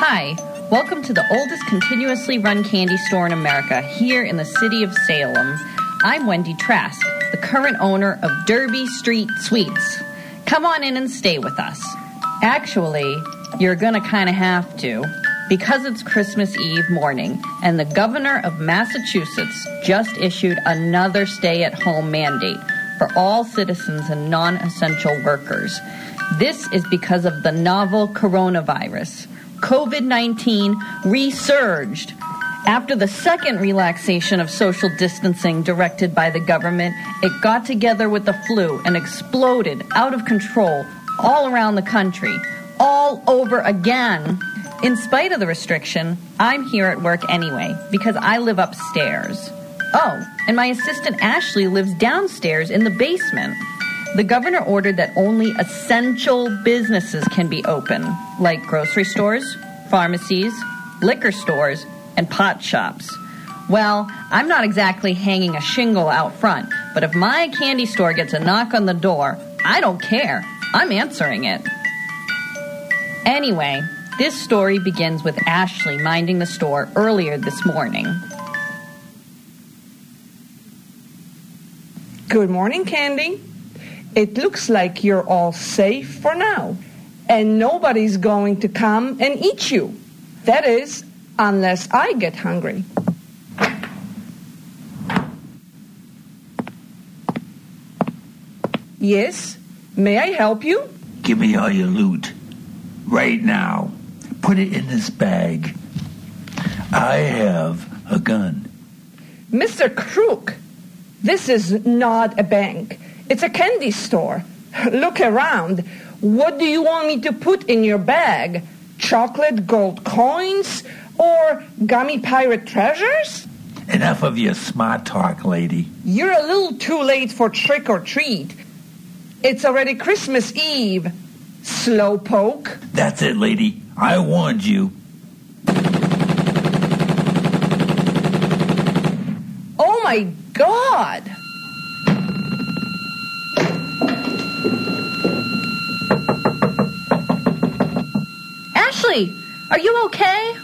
Hi, welcome to the oldest continuously run candy store in America, here in the city of Salem. I'm Wendy Trask, the current owner of Derby Street Sweets. Come on in and stay with us. Actually, you're gonna kind of have to, because it's Christmas Eve morning, and the governor of Massachusetts just issued another stay-at-home mandate for all citizens and non-essential workers. This is because of the novel coronavirus. COVID-19 resurged. After the second relaxation of social distancing directed by the government, it got together with the flu and exploded out of control all around the country, all over again. In spite of the restriction, I'm here at work anyway, because I live upstairs. Oh, and my assistant Ashley lives downstairs in the basement. The governor ordered that only essential businesses can be open, like grocery stores, pharmacies, liquor stores, and pot shops. Well, I'm not exactly hanging a shingle out front, but if my candy store gets a knock on the door, I don't care. I'm answering it. Anyway, this story begins with Ashley minding the store earlier this morning. Good morning, Candy. It looks like you're all safe for now, and nobody's going to come and eat you. That is, unless I get hungry. Yes, may I help you? Give me all your loot. Right now. Put it in this bag. I have a gun. Mr. Crook, this is not a bank. It's a candy store. Look around. What do you want me to put in your bag? Chocolate gold coins or gummy pirate treasures? Enough of your smart talk, lady. You're a little too late for trick or treat. It's already Christmas Eve, slowpoke. That's it, lady. I warned you. Oh my God! Ashley, are you okay?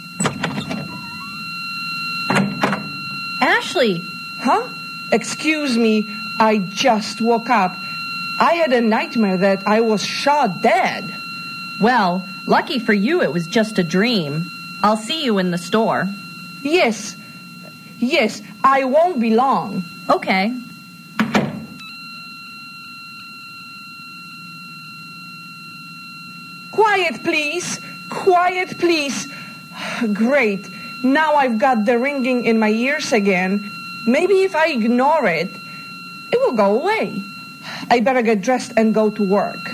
Ashley! Huh? Excuse me, I just woke up. I had a nightmare that I was shot dead. Well, lucky for you it was just a dream. I'll see you in the store. Yes, I won't be long. Okay. Quiet, please. Quiet, please. Great. Now I've got the ringing in my ears again. Maybe if I ignore it, it will go away. I better get dressed and go to work.